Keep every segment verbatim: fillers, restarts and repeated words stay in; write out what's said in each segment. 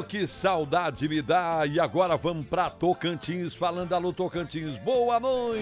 que saudade me dá. E agora vamos pra Tocantins, falando alô Tocantins. Boa noite.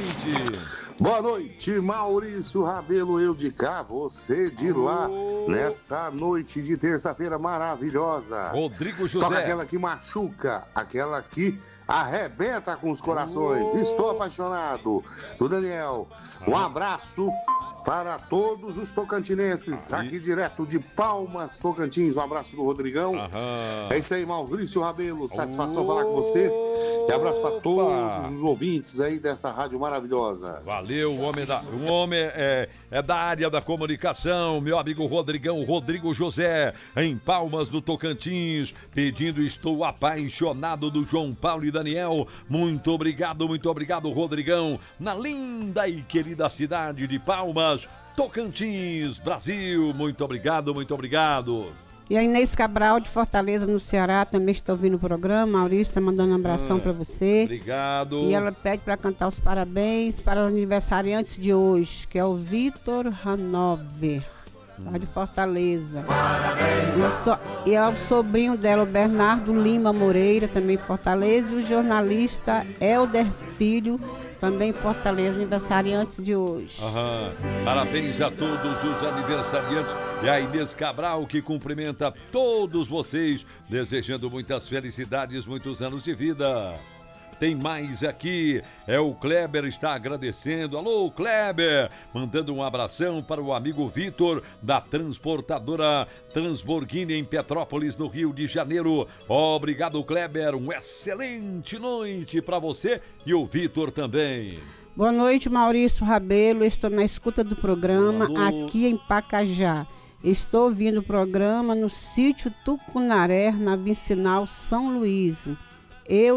Boa noite, Maurício Rabelo, eu de cá, você de lá, oh. Nessa noite de terça-feira maravilhosa. Rodrigo José. Toca aquela que machuca, aquela que arrebenta com os corações. Oh. Estou apaixonado. Do Daniel, um abraço para todos os tocantinenses, aí. Aqui direto de Palmas, Tocantins. Um abraço do Rodrigão. Aham. É isso aí, Maurício Rabelo, satisfação oh. falar com você. E abraço para todos os ouvintes aí dessa rádio maravilhosa. Valeu, o homem, da, o homem é, é da área da comunicação, meu amigo Rodrigão, Rodrigo José, em Palmas do Tocantins, pedindo Estou Apaixonado do João Paulo e Daniel. Muito obrigado, muito obrigado, Rodrigão, na linda e querida cidade de Palmas, Tocantins, Brasil. Muito obrigado, muito obrigado. E a Inês Cabral, de Fortaleza, no Ceará, também está ouvindo o programa. Maurício está mandando um abração ah, para você. Obrigado. E ela pede para cantar os parabéns para os aniversariantes de hoje, que é o Vitor Hanover, hum. lá de Fortaleza. Parabéns. E, so, e é o sobrinho dela, o Bernardo Lima Moreira, também de Fortaleza. E o jornalista Helder Filho, também Fortaleza, aniversariantes de hoje. Aham. Parabéns a todos os aniversariantes. E a Inês Cabral, que cumprimenta todos vocês, desejando muitas felicidades, muitos anos de vida. Tem mais aqui, é o Kleber, está agradecendo. Alô, Kleber, mandando um abração para o amigo Vitor, da transportadora Transborghini em Petrópolis, no Rio de Janeiro. Obrigado, Kleber, uma excelente noite para você e o Vitor também. Boa noite, Maurício Rabelo, estou na escuta do programa Alô. Aqui em Pacajá. Estou ouvindo o programa no sítio Tucunaré, na Vicinal São Luís. Eu